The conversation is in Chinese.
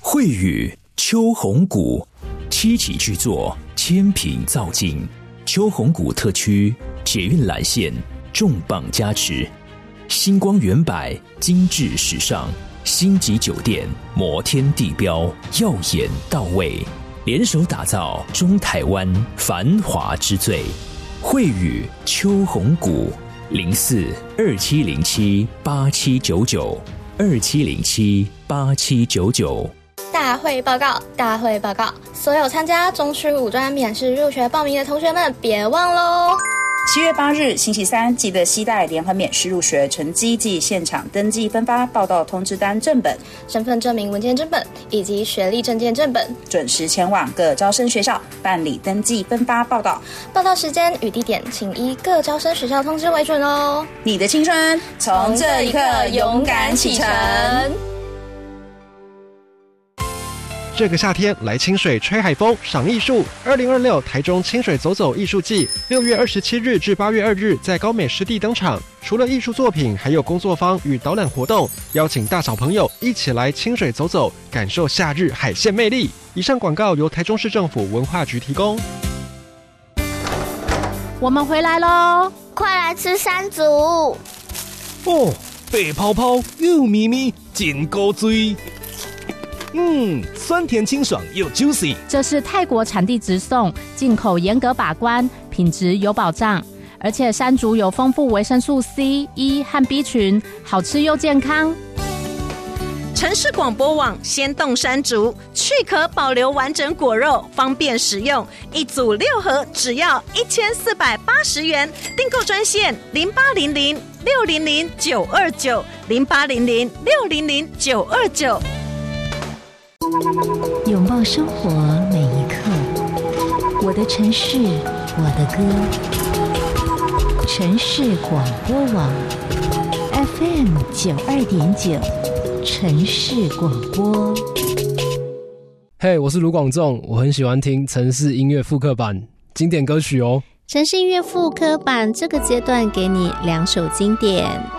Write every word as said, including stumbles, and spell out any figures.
慧宇秋红谷，七期巨作，千品造境。秋红谷特区捷运蓝线重磅加持，星光远百，精致时尚，星级酒店，摩天地标，耀眼到位，联手打造中台湾繁华之最。慧宇秋红谷，零四二七零七八七九九二七零七八七九九。 大会报告，大会报告！所有参加中区五专免试入学报名的同学们，别忘喽！ 七月八日星期三，记得携带联合免试入学成绩及现场登记分发报到通知单正本、 身份证明文件正本以及学历证件正本， 准时前往各招生学校办理登记分发报到。 报到时间与地点，请依各招生学校通知为准哦。 你的青春从这一刻勇敢启程。 这个夏天来清水吹海风赏艺术，二零二六台中清水走走艺术季，六月二十七日至八月二日在高美湿地登场。除了艺术作品，还有工作坊与导览活动，邀请大小朋友一起来清水走走，感受夏日海鲜魅力。以上广告由台中市政府文化局提供。 我们回来咯， 快来吃山竹哦，白泡泡又咪咪，真高追。嗯，酸甜清爽又 juicy。 这是泰国产地直送，进口严格把关，品质有保障。而且山竹有丰富维生素 C、E 和 B 群，好吃又健康。 城市广播网鲜冻山竹，去壳保留完整果肉，方便食用。一组六盒，只要一千四百八十元。订购专线零八零零六零零九二九零八零零六零零九二九。 拥抱生活每一刻，我的城市，我的歌。城市广播网 F M 九二点九，城市广播。 嘿、hey, 我是卢广仲，我很喜欢听城市音乐复刻版经典歌曲哦。 城市音乐复刻版这个阶段给你两首经典。